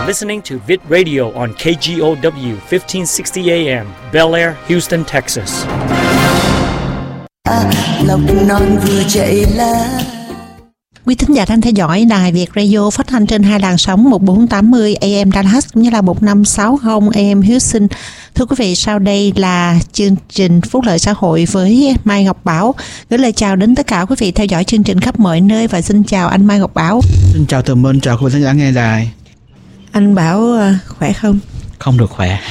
listening to Vid Radio on KGOW 1560 AM, Bel Air, Houston, Texas. Lộc non vừa chạy lá. Quý thính giả đang theo dõi đài Việt Radio phát thanh trên hai làn sóng 1480 AM Dallas cũng như là 1560 AM Houston. Thưa quý vị, sau đây là chương trình Phúc lợi xã hội với Mai Ngọc Bảo. Gửi lời chào đến tất cả quý vị theo dõi chương trình khắp mọi nơi và xin chào anh Mai Ngọc Bảo. Xin chào Tường Minh, chào quý thính giả nghe đài. Anh Bảo khỏe không? Không được khỏe.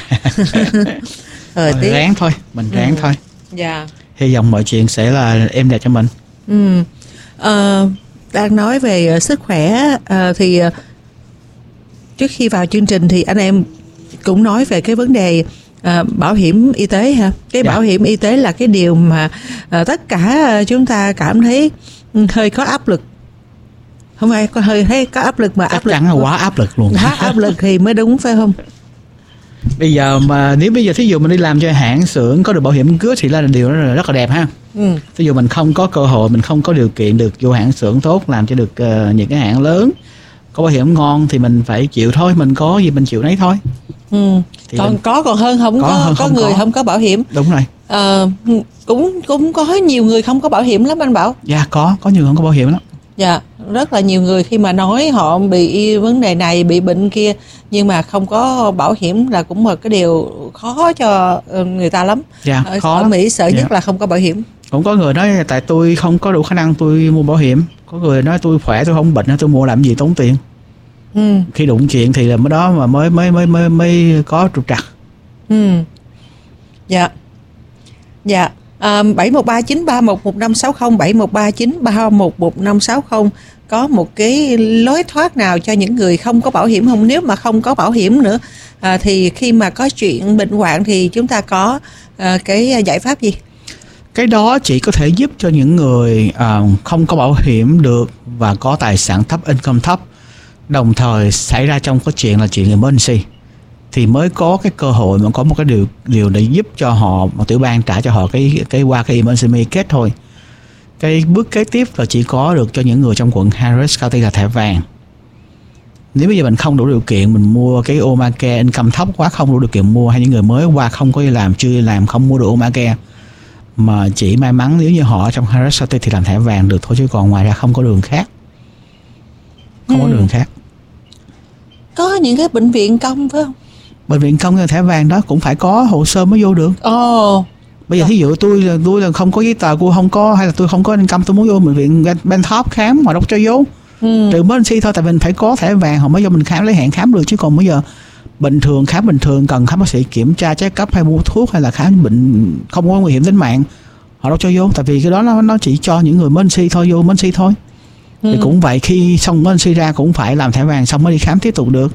Ráng thôi, mình ráng thôi. Dạ. Hy vọng mọi chuyện sẽ là êm đẹp cho mình. Đang nói về sức khỏe thì trước khi vào chương trình thì anh em cũng nói về cái vấn đề bảo hiểm y tế ha. Cái bảo hiểm y tế là cái điều mà tất cả chúng ta cảm thấy hơi có áp lực. Không phải hơi có áp lực mà áp lực. Chắc chắn là quá áp lực luôn. Quá áp lực thì mới đúng phải không? Bây giờ mà nếu bây giờ thí dụ mình đi làm cho hãng xưởng có được bảo hiểm cưới thì là điều đó là rất là đẹp ha. Thí dụ mình không có cơ hội, mình không có điều kiện được vô hãng xưởng tốt làm cho được những cái hãng lớn có bảo hiểm ngon thì mình phải chịu thôi, mình có gì mình chịu nấy thôi. Còn hơn không có người không có bảo hiểm. Đúng rồi. Cũng có nhiều người không có bảo hiểm lắm anh Bảo. Dạ có nhiều người không có bảo hiểm lắm. Dạ, rất là nhiều người khi mà nói họ bị vấn đề này, bị bệnh kia nhưng mà không có bảo hiểm là cũng một cái điều khó cho người ta lắm. Dạ, khó ở lắm. Mỹ sợ nhất là không có bảo hiểm. Cũng có người nói tại tôi không có đủ khả năng tôi mua bảo hiểm. Có người nói tôi khỏe, tôi không bệnh, tôi mua làm gì tốn tiền. Khi đụng chuyện thì là mới đó mà mới có trục trặc. Dạ. Dạ. 7139311560 7139311560 có một cái lối thoát nào cho những người không có bảo hiểm không? Nếu mà không có bảo hiểm nữa thì khi mà có chuyện bệnh hoạn thì chúng ta có cái giải pháp gì? Cái đó chỉ có thể giúp cho những người không có bảo hiểm được và có tài sản thấp, income thấp, đồng thời xảy ra trong cái chuyện là chuyện emergency thì mới có cái cơ hội mà có một cái điều để giúp cho họ, mà tiểu bang trả cho họ cái qua cái emergency Medicaid thôi. Cái bước kế tiếp là chỉ có được cho những người trong quận Harris County là thẻ vàng. Nếu bây giờ mình không đủ điều kiện mình mua cái Obamacare, income thấp quá không đủ điều kiện mua, hay những người mới qua không có đi làm, chưa đi làm không mua được Obamacare, mà chỉ may mắn nếu như họ ở trong Harris County thì làm thẻ vàng được thôi, chứ còn ngoài ra không có đường khác. Không có đường khác. Có những cái bệnh viện công phải không? Bệnh viện công thẻ vàng đó cũng phải có hồ sơ mới vô được. Bây giờ thí dụ tôi là không có giấy tờ, tôi không có, hay là tôi không có income, tôi muốn vô bệnh viện Bentop khám mà đâu cho vô. Trừ emergency thôi, tại mình phải có thẻ vàng họ mới vô mình khám, lấy hẹn khám được, chứ còn bây giờ bình thường khám bình thường cần khám bác sĩ kiểm tra check up hay mua thuốc hay là khám bệnh không có nguy hiểm tính mạng họ đâu cho vô, tại vì cái đó nó chỉ cho những người emergency thôi, vô emergency thôi. Thì cũng vậy, khi xong emergency ra cũng phải làm thẻ vàng xong mới đi khám tiếp tục được.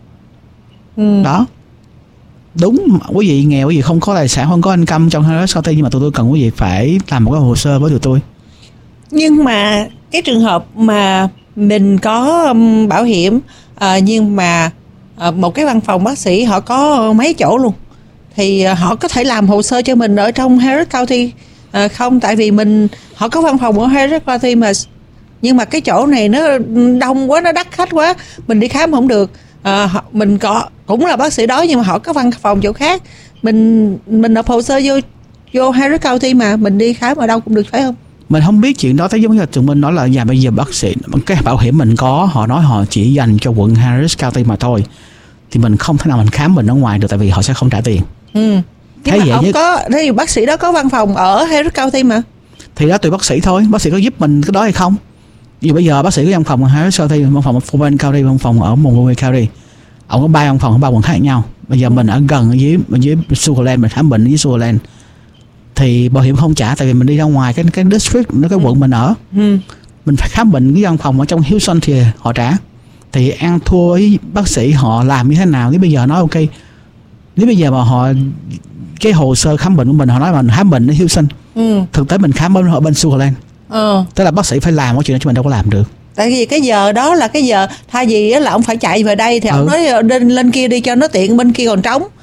Đó. Đúng, quý vị nghèo, quý vị không có tài sản, không có income trong Harris County, nhưng mà tụi tôi cần quý vị phải làm một cái hồ sơ với tụi tôi. Nhưng mà cái trường hợp mà mình có bảo hiểm nhưng mà một cái văn phòng bác sĩ họ có mấy chỗ luôn thì họ có thể làm hồ sơ cho mình ở trong Harris County không? Tại vì họ có văn phòng ở Harris County mà, nhưng mà cái chỗ này nó đông quá, nó đắt khách quá, mình đi khám không được. Mình cũng là bác sĩ đó nhưng mà họ có văn phòng chỗ khác, mình nộp hồ sơ vô Harris County mà mình đi khám ở đâu cũng được phải không? Mình không biết chuyện đó, tới giống như tụi mình nói là bây giờ bác sĩ cái bảo hiểm mình có, họ nói họ chỉ dành cho quận Harris County mà thôi, thì mình không thể nào mình khám mình ở ngoài được, tại vì họ sẽ không trả tiền. Thế mà ông thế bác sĩ đó có văn phòng ở Harris County mà, thì đó tùy bác sĩ thôi, bác sĩ có giúp mình cái đó hay không. Vì bây giờ bác sĩ có văn phòng ở Harris County, văn phòng ở Fulton County, văn phòng ở Montgomery County, ông có 3 văn phòng ở 3 quận khác nhau. Bây giờ mình ở gần ở dưới Sugarland, mình khám bệnh ở dưới Sugarland thì bảo hiểm không trả, tại vì mình đi ra ngoài cái district, cái quận mình ở, mình phải khám bệnh cái văn phòng ở trong Houston thì họ trả. Thì ăn thua với bác sĩ họ làm như thế nào. Nếu bây giờ nói ok, nếu bây giờ mà họ cái hồ sơ khám bệnh của mình, họ nói mình khám bệnh ở Houston, thực tế mình khám ở bên Sugarland, tức là bác sĩ phải làm cái chuyện đó chứ mình đâu có làm được. Tại vì cái giờ đó là cái giờ thay vì là ông phải chạy về đây thì ông nói lên kia đi cho nó tiện, bên kia còn trống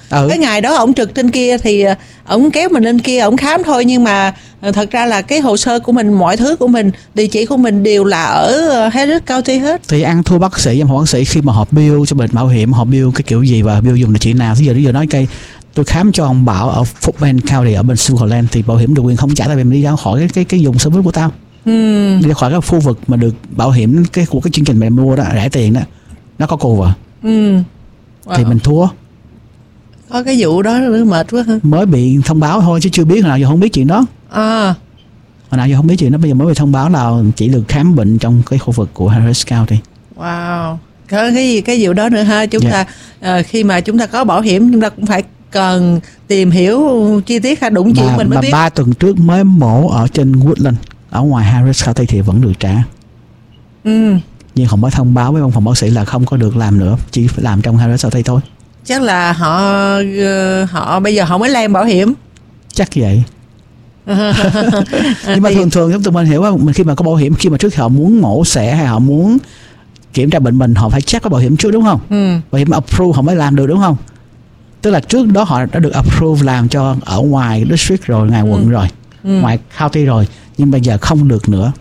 Cái ngày đó ổng trực trên kia thì ổng kéo mình lên kia ổng khám thôi, nhưng mà thật ra là cái hồ sơ của mình, mọi thứ của mình, địa chỉ của mình đều là ở Harris County hết. Thì ăn thua bác sĩ, bác sĩ khi mà họ bill cho bệnh bảo hiểm, họ bill cái kiểu gì và bill dùng địa chỉ nào. Bây giờ nói cái tôi khám cho ông Bảo ở Fulton County ở bên Sugarland thì bảo hiểm được quyền không trả, tại vì mình đi ra khỏi cái dùng service của tao. Đi ra khỏi cái khu vực mà được bảo hiểm của cái chương trình mình mua đó, rẻ tiền đó, nó có cover. Thì mình thua. Có cái vụ đó nữa, mệt quá hả? Mới bị thông báo thôi chứ chưa biết, hồi nào giờ không biết chuyện đó. Hồi nào giờ không biết chuyện đó, bây giờ mới bị thông báo là chỉ được khám bệnh trong cái khu vực của Harris County. Wow, có cái vụ đó nữa ha. Chúng ta khi mà chúng ta có bảo hiểm, chúng ta cũng phải cần tìm hiểu chi tiết ha, đúng chuyện mình mới biết. 3 tuần trước mới mổ ở trên Woodland ở ngoài Harris County thì vẫn được trả. Nhưng họ mới thông báo với văn phòng bác sĩ là không có được làm nữa, chỉ phải làm trong Harris County thôi. Chắc là họ bây giờ họ mới làm bảo hiểm. Chắc vậy. Nhưng mà thường chúng tụi mình hiểu không, khi mà có bảo hiểm, khi mà trước họ muốn mổ xẻ hay họ muốn kiểm tra bệnh mình, họ phải check có bảo hiểm trước đúng không? Bảo hiểm approve họ mới làm được đúng không? Tức là trước đó họ đã được approve làm cho ở ngoài district rồi, ngoài quận rồi, ngoài county rồi, nhưng bây giờ không được nữa.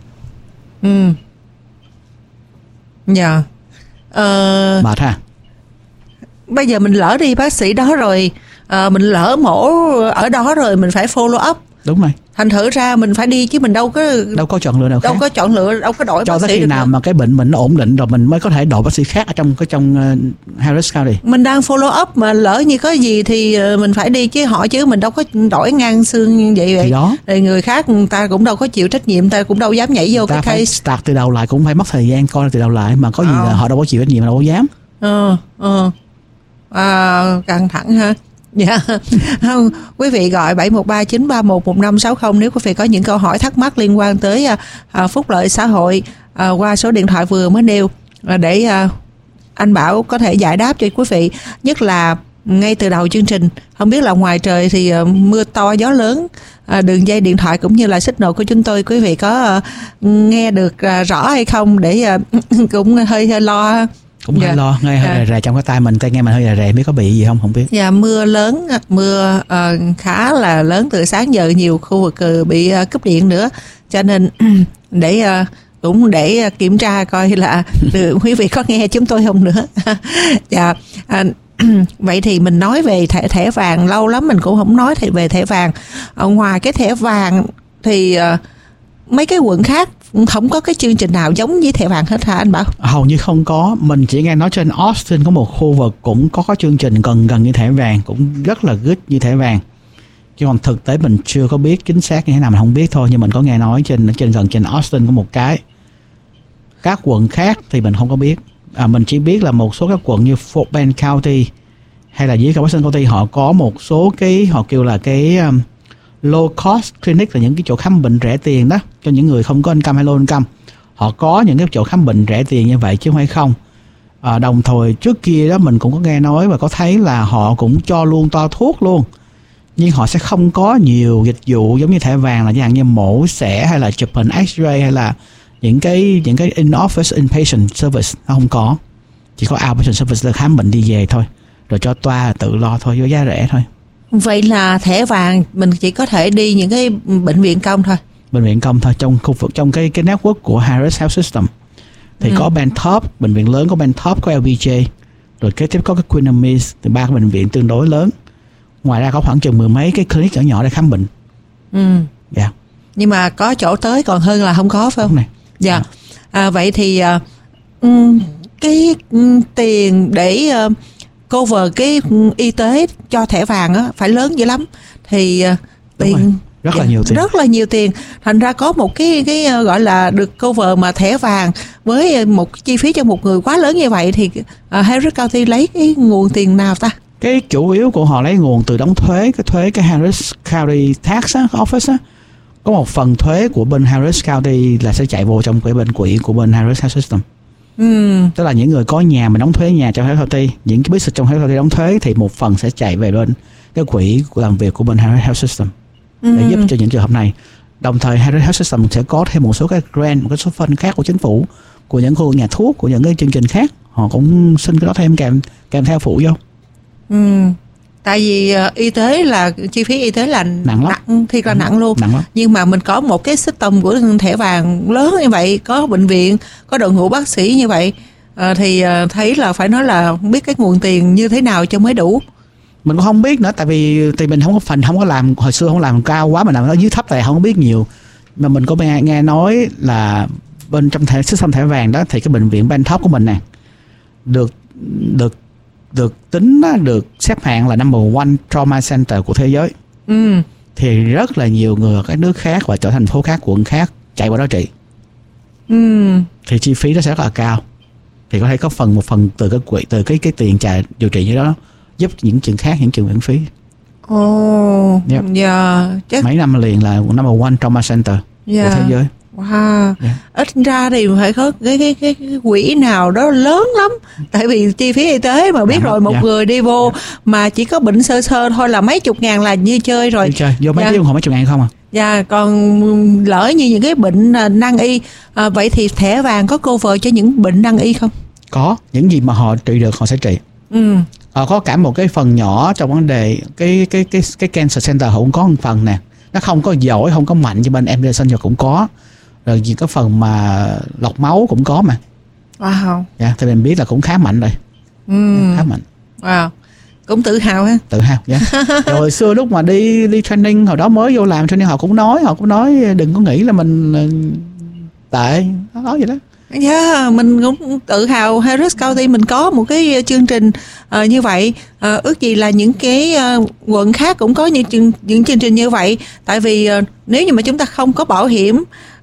Dạ. Mệt ha. Bây giờ mình lỡ đi bác sĩ đó rồi, mình lỡ mổ ở đó rồi, mình phải follow up. Đúng rồi. Thành thử ra mình phải đi chứ mình đâu có chọn lựa nào khác. Đâu có chọn lựa, đâu có đổi cho bác sĩ tới khi nào mà cái bệnh mình nó ổn định rồi mình mới có thể đổi bác sĩ khác ở trong Harris County. Mình đang follow up mà lỡ như có gì thì mình phải đi chứ mình đâu có đổi ngang xương như vậy. Thì đó. Rồi người khác người ta cũng đâu có chịu trách nhiệm, ta cũng đâu dám nhảy vô cái case. Start từ đầu lại, cũng phải mất thời gian coi từ đầu lại, mà có gì là họ đâu có chịu trách nhiệm, đâu có dám. Căng thẳng ha. Dạ. Quý vị gọi 713-931-1560 nếu quý vị có những câu hỏi thắc mắc liên quan tới phúc lợi xã hội qua số điện thoại vừa mới nêu, để anh Bảo có thể giải đáp cho quý vị. Nhất là ngay từ đầu chương trình, không biết là ngoài trời thì mưa to gió lớn, đường dây điện thoại cũng như là signal của chúng tôi, quý vị có nghe được rõ hay không, để cũng hơi lo. Cũng hơi lo, nghe hơi rè trong cái tai mình, nghe mình hơi rè biết có bị gì không biết. Dạ, mưa lớn, mưa khá là lớn từ sáng giờ, nhiều khu vực bị cúp điện nữa, cho nên để kiểm tra coi là quý vị có nghe chúng tôi không nữa. Dạ. Vậy thì mình nói về thẻ vàng, lâu lắm mình cũng không nói về thẻ vàng. Ngoài cái thẻ vàng thì mấy cái quận khác không có cái chương trình nào giống với thẻ vàng hết hả anh Bảo? Hầu như không có. Mình chỉ nghe nói trên Austin có một khu vực cũng có chương trình gần như thẻ vàng, cũng rất là good như thẻ vàng. Chứ còn thực tế mình chưa có biết chính xác như thế nào, mình không biết thôi. Nhưng mình có nghe nói trên Austin có một cái. Các quận khác thì mình không có biết. Mình chỉ biết là một số các quận như Fort Bend County hay là dưới Washington County, họ có một số họ kêu là cái low cost clinic, là những cái chỗ khám bệnh rẻ tiền đó cho những người không có income hay low income. Họ có những cái chỗ khám bệnh rẻ tiền như vậy chứ không phải không. Đồng thời trước kia đó mình cũng có nghe nói và có thấy là họ cũng cho luôn toa thuốc luôn, nhưng họ sẽ không có nhiều dịch vụ giống như thẻ vàng, là dạng như mổ xẻ hay là chụp hình X-ray hay là những cái in office inpatient service. Nó không có, chỉ có outpatient service là khám bệnh đi về thôi, rồi cho toa tự lo thôi với giá rẻ thôi. Vậy là thẻ vàng mình chỉ có thể đi những cái bệnh viện công thôi. Bệnh viện công thôi, trong khu vực, trong cái network của Harris Health System thì có Bentop, bệnh viện lớn có Bentop, có LBJ, rồi kế tiếp có cái Queen and Meade, thì 3 cái bệnh viện tương đối lớn. Ngoài ra có khoảng chừng 10 mấy cái clinic nhỏ nhỏ để khám bệnh. Dạ. Nhưng mà có chỗ tới còn hơn là không có, phải không? Này. Dạ. Vậy thì cái tiền để cover cái y tế cho thẻ vàng á phải lớn dữ lắm, thì tiền rất là nhiều tiền. Thành ra có một cái gọi là được cover mà thẻ vàng với một chi phí cho một người quá lớn như vậy, thì Harris County lấy cái nguồn tiền nào ta? Cái chủ yếu của họ lấy nguồn từ đóng thuế, cái Harris County Tax Office á. Có một phần thuế của bên Harris County là sẽ chạy vô trong bên quỹ của bên Harris Health System. Tức là những người có nhà mà đóng thuế nhà trong Harris County, những cái business trong Harris County đóng thuế thì một phần sẽ chạy về bên cái quỹ làm việc của bên Harris Health System để giúp cho những trường hợp này. Đồng thời Harris Health System sẽ có thêm một số cái grant, một cái số phân khác của chính phủ, của những khu nhà thuốc, của những cái chương trình khác, họ cũng xin cái đó thêm kèm theo phụ vô. Tại vì y tế là chi phí y tế là nặng thiệt là nặng luôn. Nặng lắm. Nhưng mà mình có một cái system của thẻ vàng lớn như vậy, có bệnh viện, có đội ngũ bác sĩ như vậy, thì thấy là phải nói là không biết cái nguồn tiền như thế nào cho mới đủ. Mình cũng không biết nữa, tại vì mình không có làm, hồi xưa không làm cao quá, mình làm ở dưới thấp này không biết nhiều. Mà mình có nghe nói là bên trong system thẻ vàng đó thì cái bệnh viện Bangkok của mình nè được tính được xếp hạng là number one trauma center của thế giới. Thì rất là nhiều người ở các nước khác và trở thành phố khác, quận khác chạy qua đó trị. Thì chi phí nó sẽ rất là cao. Thì có thể có một phần từ cái tiền chạy điều trị như đó giúp những chuyện khác, những chuyện miễn phí. Chắc mấy năm liền là number one trauma center của thế giới. Wow. Ít ra thì phải có cái quỹ nào đó lớn lắm. Tại vì chi phí y tế mà biết rồi, một người đi vô mà chỉ có bệnh sơ thôi là mấy chục ngàn là như chơi rồi. Vô mấy cái mấy chục ngàn không à? Dạ, còn lỡ như những cái bệnh nan y, vậy thì thẻ vàng có cover cho những bệnh nan y không? Có, những gì mà họ trị được họ sẽ trị. Có cả một cái phần nhỏ trong vấn đề cái cancer center họ cũng có một phần nè. Nó không có giỏi, không có mạnh như bên MD Center cũng có. Rồi những cái phần mà lọc máu cũng có mà. Wow. Dạ, thì mình biết là cũng khá mạnh rồi. Khá mạnh. Wow. Cũng tự hào ha. Tự hào, dạ. Rồi hồi xưa lúc mà đi training, hồi đó mới vô làm training họ cũng nói đừng có nghĩ là mình tệ, nó nói vậy đó. Mình cũng tự hào Harris County mình có một cái chương trình như vậy. Ước gì là những cái quận khác cũng có những chương trình như vậy. Tại vì nếu như mà chúng ta không có bảo hiểm,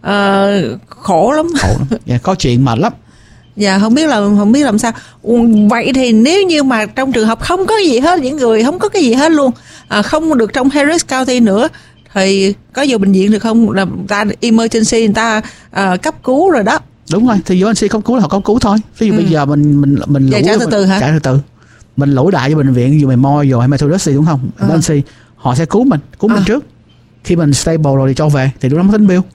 khổ lắm. Dạ, có chuyện mệt lắm. Dạ, không biết làm sao. Vậy thì nếu như mà trong trường hợp không có gì hết, những người không có cái gì hết luôn, không được trong Harris County nữa, thì có vô bệnh viện được không? Là người ta emergency, người ta cấp cứu rồi đó. Đúng rồi, thì vô anh si không cứu là họ không cứu thôi. Ví dụ bây giờ mình trả từ từ hả? Trả từ từ. Mình lỗi đại cho bệnh viện, dù Memorial hay Methodist đúng không? Anh si họ sẽ cứu mình trước. Khi mình stable rồi thì cho về, thì lúc đó mới tính bill.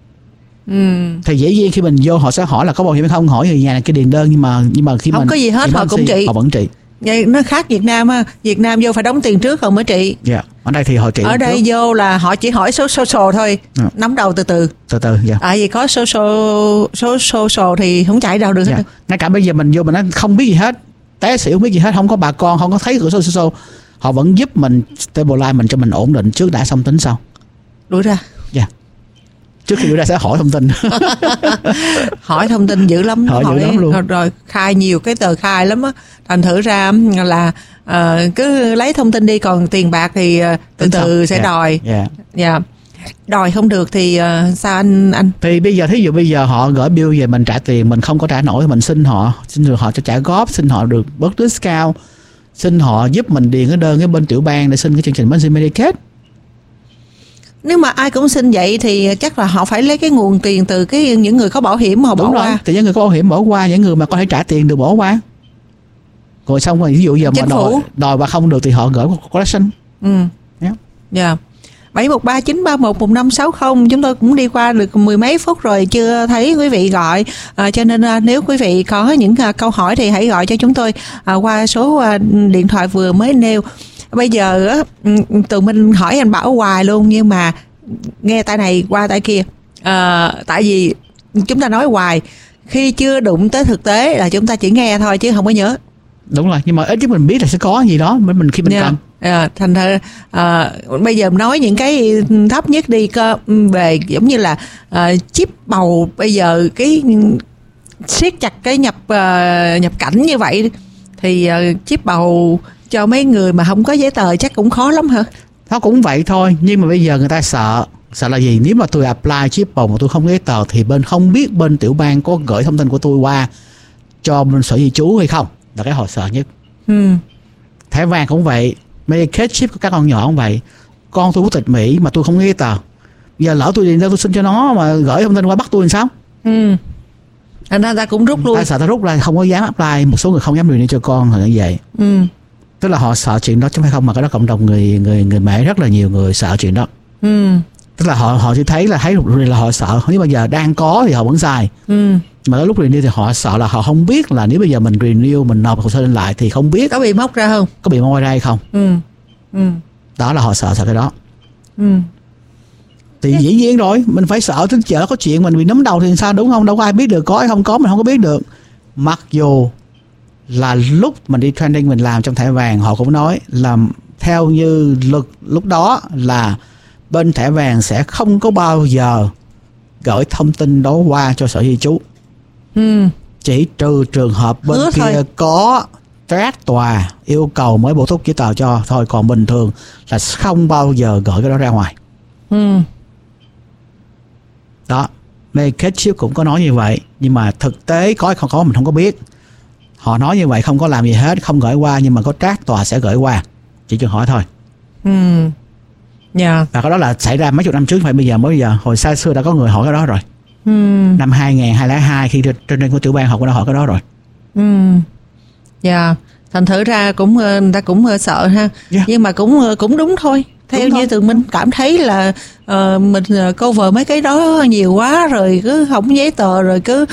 Thì dễ nhiên khi mình vô họ sẽ hỏi là có bảo hiểm hay không, hỏi người nhà này cái điền đơn, nhưng mà khi không mình có gì hết họ cũng trị. Họ vẫn trị. Vậy nó khác Việt Nam ha. Việt Nam vô phải đóng tiền trước rồi mới trị. Dạ. Ở đây thì họ trị. Ở đây trước. vô là họ chỉ hỏi số social thôi. Nắm đầu từ từ. Dạ. Tại vì có số social thì không chạy đâu được hết. Ngay cả bây giờ mình vô mình nói không biết gì hết, té xỉu không biết gì hết, không có bà con, không có thấy cửa social, họ vẫn giúp mình stabilize mình cho mình ổn định trước đã, xong tính sau. Đuổi ra. Dạ. Trước khi đuổi ra sẽ hỏi thông tin. Hỏi thông tin dữ lắm. Hỏi dữ lắm luôn. Rồi khai nhiều cái tờ khai lắm á. Thành thử ra là cứ lấy thông tin đi, còn tiền bạc thì từ từ sẽ đòi. Dạ. Đòi không được thì sao anh? Thì bây giờ thí dụ bây giờ họ gửi bill về mình trả tiền, mình không có trả nổi thì mình xin họ cho trả góp, xin họ được bớt discount, xin họ giúp mình điền cái đơn cái bên tiểu bang để xin cái chương trình Medicaid. Nếu mà ai cũng xin vậy thì chắc là họ phải lấy cái nguồn tiền từ những người có bảo hiểm họ bỏ qua. Đúng rồi, thì những người có bảo hiểm bỏ qua, những người mà có thể trả tiền được bỏ qua. Rồi xong rồi ví dụ giờ mà đòi và không được thì họ gửi collection. Dạ. 713-931-1560 chúng tôi cũng đi qua được mười mấy phút rồi chưa thấy quý vị gọi, cho nên nếu quý vị có những câu hỏi thì hãy gọi cho chúng tôi qua số điện thoại vừa mới nêu. Bây giờ tụi mình hỏi anh Bảo hoài luôn, nhưng mà nghe tay này qua tay kia, tại vì chúng ta nói hoài, khi chưa đụng tới thực tế là chúng ta chỉ nghe thôi chứ không có nhớ. Đúng rồi, nhưng mà ít nhất mình biết là sẽ có gì đó mình khi mình cần. Thành ra bây giờ nói những cái thấp nhất đi, về giống như là chip bầu, bây giờ cái siết chặt cái nhập cảnh như vậy thì chip bầu cho mấy người mà không có giấy tờ chắc cũng khó lắm hả? Nó cũng vậy thôi, nhưng mà bây giờ người ta sợ là gì? Nếu mà tôi apply chip bầu mà tôi không có giấy tờ thì không biết bên tiểu bang có gửi thông tin của tôi qua cho bên sở di trú hay không, là cái họ sợ nhất. Thẻ vàng cũng vậy, Medicaid chip của các con nhỏ cũng vậy. Con tôi quốc tịch Mỹ mà tôi không có giấy tờ, giờ lỡ tôi đi đâu tôi xin cho nó mà gửi thông tin qua bắt tôi làm sao? Anh ta cũng rút luôn. Ta sợ ta rút ra, không có dám apply. Một số người không dám renew cho con là như vậy. Tức là họ sợ chuyện đó chứ không, mà cái đó cộng đồng người Mễ rất là nhiều người sợ chuyện đó. Tức là họ chỉ thấy là là họ sợ, nếu bây giờ đang có thì họ vẫn xài. Mà tới lúc renew thì họ sợ là họ không biết là nếu bây giờ mình renew, mình nộp hồ sơ lên lại thì không biết có bị móc ra không, có bị moi ra hay không. Đó là họ sợ cái đó. Thì Yeah. dĩ nhiên rồi, mình phải sợ tới chợ có chuyện mình bị nấm đầu thì sao, đúng không? Đâu có ai biết được, có hay không có mình không có biết được. Mặc dù là lúc mình đi training mình làm trong thẻ vàng, họ cũng nói là theo như luật lúc đó là bên thẻ vàng sẽ không có bao giờ gửi thông tin đó qua cho sở di trú. Chỉ trừ trường hợp bên kia thôi. có trác tòa yêu cầu mới bổ túc giấy tờ cho thôi, còn bình thường là không bao giờ gửi cái đó ra ngoài. Đó, Medicaid Shield cũng có nói như vậy, nhưng mà thực tế có hay không có mình không có biết. Họ nói như vậy không có làm gì hết, không gửi qua, nhưng mà có trác tòa sẽ gửi qua, chỉ cần hỏi thôi. Yeah. Và cái đó là xảy ra mấy chục năm trước, phải bây giờ, hồi xa xưa đã có người hỏi cái đó rồi. Năm 2002 khi trên của tiểu bang họ cũng đã hỏi cái đó rồi. Dạ, thành thử ra cũng người ta cũng hơi sợ ha. Yeah. Nhưng mà cũng đúng thôi. Theo Đúng như thôi. tụi mình cảm thấy là mình cover mấy cái đó nhiều quá rồi, cứ không giấy tờ rồi cứ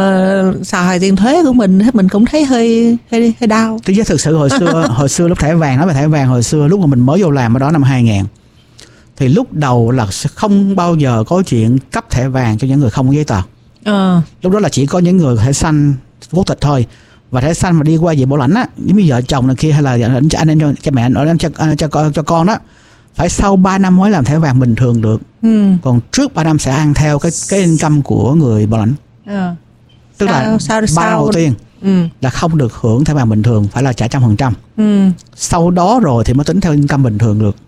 xài tiền thuế của mình cũng thấy hơi đau. Thứ nhất thực sự hồi xưa lúc thẻ vàng, nói về thẻ vàng hồi xưa lúc mà mình mới vô làm ở đó năm 2000 thì lúc đầu là sẽ không bao giờ có chuyện cấp thẻ vàng cho những người không có giấy tờ. Lúc đó là chỉ có những người thẻ xanh quốc tịch thôi, và thẻ xanh mà đi qua về bảo lãnh á, giống như vợ chồng này kia hay là anh em cho mẹ cho con đó, phải sau 3 năm mới làm thẻ vàng bình thường được. Còn trước 3 năm sẽ ăn theo cái income của người bảo lãnh. Tức là ba năm đầu tiên là không được hưởng thẻ vàng bình thường, phải là trả 100%. Sau đó rồi thì mới tính theo income bình thường được.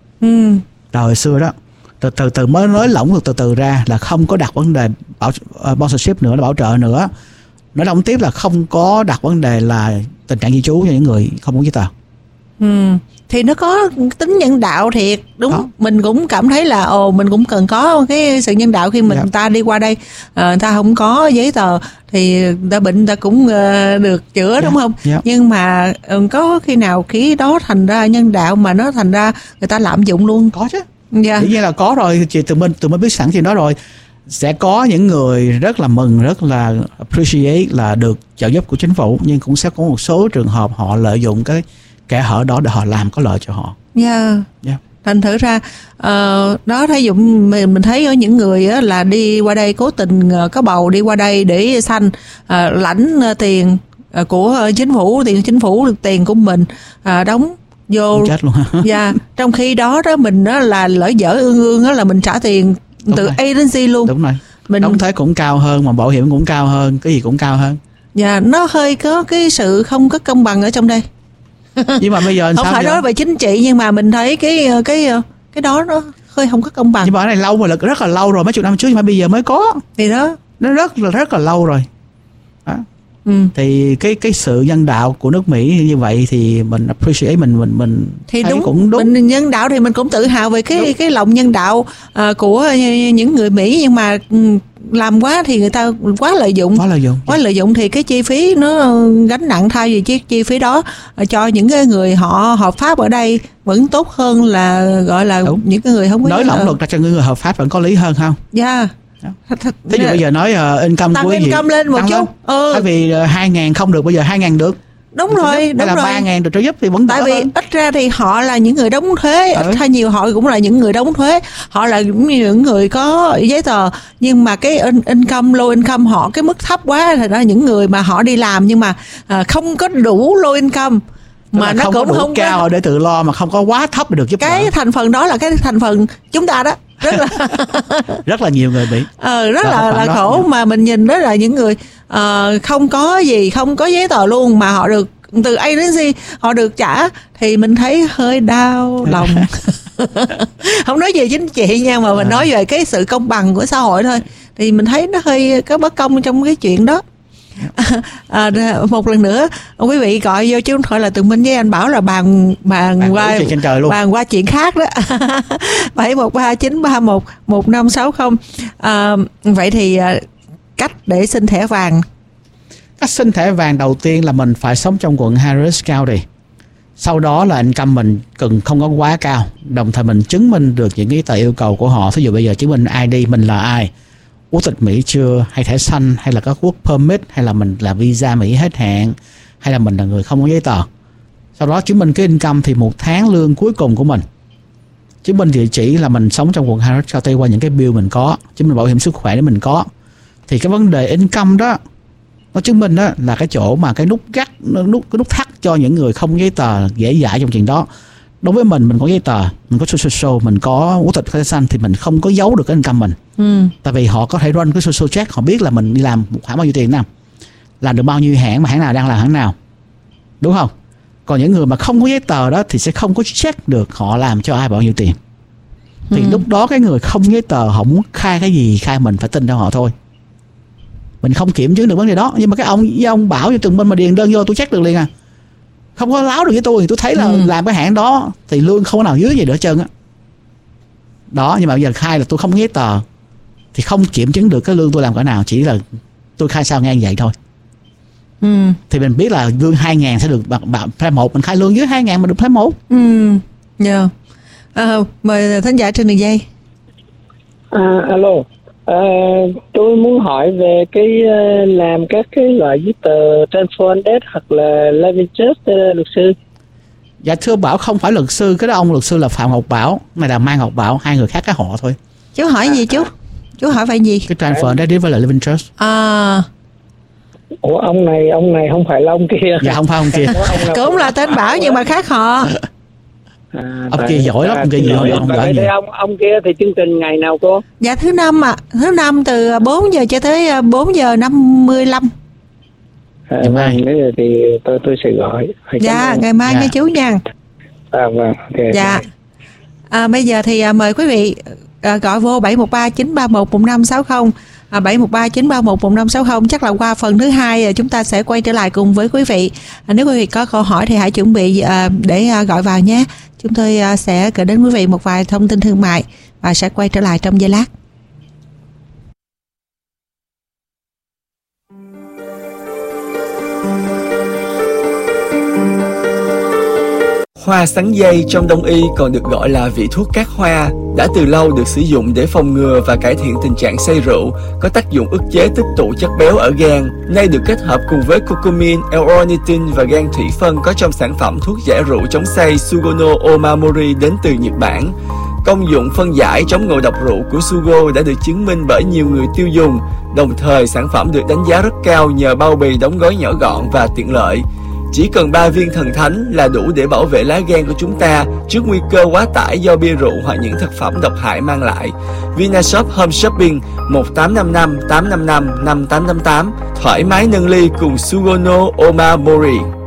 Rồi hồi xưa đó từ từ mới nới lỏng được từ ra là không có đặt vấn đề sponsorship nữa, là bảo trợ nữa. Nói lỏng tiếp là không có đặt vấn đề là tình trạng di trú cho những người không có giấy tờ. Thì nó có tính nhân đạo thiệt, đúng. Đó. Mình cũng cảm thấy là mình cũng cần có cái sự nhân đạo khi mình ta đi qua đây, ta không có giấy tờ thì ta bệnh ta cũng được chữa, đúng không? Nhưng mà có khi nào khi đó thành ra nhân đạo mà nó thành ra người ta lạm dụng luôn? Có chứ. Dạ. Dĩ nhiên là có rồi, chị tụi mình biết sẵn chuyện đó rồi. Sẽ có những người rất là mừng, rất là appreciate là được trợ giúp của chính phủ, nhưng cũng sẽ có một số trường hợp họ lợi dụng cái kẽ hở đó để họ làm có lợi cho họ. Thành thử ra đó, thí dụ mình thấy ở những người là đi qua đây cố tình có bầu đi qua đây để sanh, lãnh tiền của chính phủ, tiền của mình đóng vô chết luôn. Trong khi đó mình là lỡ dở ương là mình trả tiền từ agency luôn. Đúng rồi. Mình đóng thuế cũng cao hơn, mà bảo hiểm cũng cao hơn, cái gì cũng cao hơn. Nó hơi có cái sự không có công bằng ở trong đây. Nhưng mà bây giờ không phải nói về chính trị, nhưng mà mình thấy cái đó nó hơi không có công bằng. Nhưng mà cái này lâu rồi, rất là lâu rồi, mấy chục năm trước, nhưng mà bây giờ mới có. Thì đó, nó rất là lâu rồi. Đó. Thì cái sự nhân đạo của nước Mỹ như vậy thì mình appreciate, mình thì thấy đúng, cũng đúng. Mình nhân đạo thì mình cũng tự hào về cái lòng nhân đạo của những người Mỹ, nhưng mà làm quá thì người ta quá lợi dụng thì cái chi phí nó gánh nặng, thay vì chi phí đó cho những cái người họ hợp pháp ở đây vẫn tốt hơn là gọi là đúng. Những cái người không có nới lỏng luật ra cho những người hợp pháp vẫn có lý hơn không? Thí dụ bây giờ nói income tăng của income lên một chút, tại vì 2.000 không được, bây giờ 2.000 được. Đúng rồi, đúng là 3.000 được trợ giúp thì vẫn tại vì hơn. ít ra thì họ là những người đóng thuế, ít hay nhiều họ cũng là những người đóng thuế, họ là những người có giấy tờ, nhưng mà cái income, low income họ cái mức thấp quá, thì đó là những người mà họ đi làm nhưng mà không có đủ low income, mà nó cũng không cao để tự lo, mà không có quá thấp để được giúp cái đỡ. Thành phần đó là cái thành phần chúng ta đó, rất là nhiều người bị rất là khổ đó. Mà mình nhìn đó là những người không có gì, không có giấy tờ luôn, mà họ được từ agency họ được trả, thì mình thấy hơi đau lòng. Không nói về chính trị nha, mà mình nói về cái sự công bằng của xã hội thôi, thì mình thấy nó hơi có bất công trong cái chuyện đó. Một lần nữa quý vị gọi vô chứ không phải là tụi mình với anh Bảo là bàn qua chuyện khác đó. 7139311560. Vậy thì cách để xin thẻ vàng. Cách xin thẻ vàng đầu tiên là mình phải sống trong quận Harris County. Sau đó là income mình cần không có quá cao, đồng thời mình chứng minh được những cái tờ yêu cầu của họ. Ví dụ bây giờ chứng minh ID mình là ai, quốc tịch Mỹ chưa, hay thẻ xanh, hay là các work permit, hay là mình là visa Mỹ hết hạn, hay là mình là người không có giấy tờ. Sau đó chứng minh cái income thì một tháng lương cuối cùng của mình, chứng minh địa chỉ là mình sống trong quận Harris County qua những cái bill mình có, chứng minh bảo hiểm sức khỏe để mình có. Thì cái vấn đề income đó nó chứng minh đó là cái chỗ mà cái nút nút thắt cho những người không giấy tờ dễ dãi trong chuyện đó. Đối với mình có giấy tờ, mình có social, mình có quốc tịch khai xanh thì mình không có giấu được cái income mình. Tại vì họ có thể run cái social check, họ biết là mình đi làm một khoảng bao nhiêu tiền năm, làm được bao nhiêu hãng, mà hãng nào đang làm hãng nào, đúng không? Còn những người mà không có giấy tờ đó thì sẽ không có check được họ làm cho ai bao nhiêu tiền. Thì lúc đó cái người không giấy tờ họ muốn khai cái gì khai, mình phải tin theo họ thôi. Mình không kiểm chứng được vấn đề đó. Nhưng mà cái ông bảo cho Tường Minh mà điền đơn vô tôi check được liền à. Không có láo được với tôi. Tôi thấy là làm cái hãng đó thì lương không có nào dưới gì nữa trơn á. Đó, nhưng mà bây giờ khai là tôi không có giấy tờ thì không kiểm chứng được cái lương tôi làm cỡ nào, chỉ là tôi khai sao nghe vậy thôi. Thì mình biết là lương 2.000 sẽ được plan 1, mình khai lương dưới 2.000 mà được plan 1. Mời thính giả trên đường dây. Alo, tôi muốn hỏi về cái làm các cái loại giấy tờ transfer and debt hoặc là living trust, luật sư. Dạ thưa Bảo, không phải luật sư, cái đó ông luật sư là Phạm Ngọc Bảo, này là Mai Ngọc Bảo, hai người khác cái họ thôi. Chú hỏi gì chú? Chú hỏi phải gì? Cái transfer and debt với lại living trust. Ủa ông này không phải là ông kia. Dạ không phải ông kia. Cũng là tên Bảo nhưng mà khác họ. Ông kia giỏi lắm, ông kia giỏi ông kia thì chương trình ngày nào cô? Dạ thứ năm từ 4 giờ cho tới 4 giờ 55. Ngày mai thì tôi sẽ gọi. Dạ ngày mai nha chú nha. Vâng, okay. Dạ. Bây giờ thì mời quý vị gọi vô 713-931-1560, 713-931-1560. Chắc là qua phần thứ 2 chúng ta sẽ quay trở lại cùng với quý vị. Nếu quý vị có câu hỏi thì hãy chuẩn bị để gọi vào nhé. Chúng tôi sẽ gửi đến quý vị một vài thông tin thương mại và sẽ quay trở lại trong giây lát. Hoa sắn dây trong Đông y còn được gọi là vị thuốc cát hoa, đã từ lâu được sử dụng để phòng ngừa và cải thiện tình trạng say rượu, có tác dụng ức chế tích tụ chất béo ở gan. Nay được kết hợp cùng với curcumin, L-ornithine và gan thủy phân có trong sản phẩm thuốc giải rượu chống say Sugono Omamori đến từ Nhật Bản. Công dụng phân giải chống ngộ độc rượu của Sugo đã được chứng minh bởi nhiều người tiêu dùng, đồng thời sản phẩm được đánh giá rất cao nhờ bao bì đóng gói nhỏ gọn và tiện lợi. Chỉ cần 3 viên thần thánh là đủ để bảo vệ lá gan của chúng ta trước nguy cơ quá tải do bia rượu hoặc những thực phẩm độc hại mang lại. Vinashop Home Shopping 1855 855 5888, thoải mái nâng ly cùng Sugono Omamori.